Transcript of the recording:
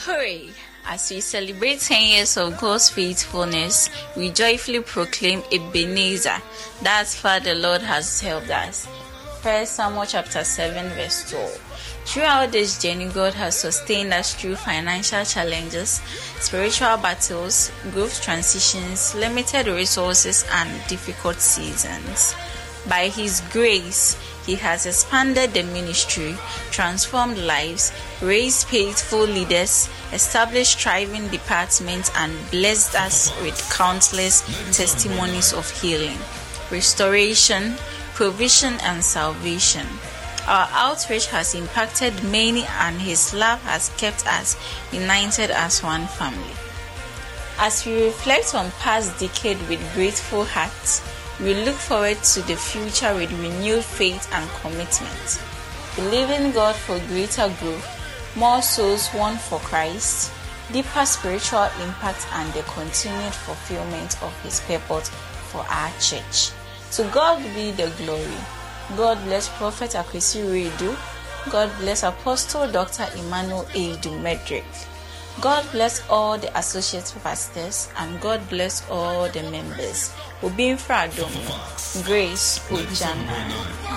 Hooray! As we celebrate 10 years of God's faithfulness, we joyfully proclaim Ebenezer. That's far the Lord has helped us. 1 Samuel chapter 7 verse 12. Throughout this journey, God has sustained us through financial challenges, spiritual battles, growth transitions, limited resources, and difficult seasons. By His grace, He has expanded the ministry, transformed lives, raised faithful leaders, established thriving departments, and blessed us with countless testimonies of healing, restoration, provision, and salvation. Our outreach has impacted many, and His love has kept us united as one family. As we reflect on past decade with grateful hearts, we look forward to the future with renewed faith and commitment, believing God for greater growth, more souls won for Christ, deeper spiritual impact, and the continued fulfillment of His purpose for our church. To God be the glory. God bless Prophet Akwesi Redu. God bless Apostle Dr. Emmanuel A. Dumedrick. God bless all the associate pastors, and God bless all the members. Obin Fradomo, Grace Ojana.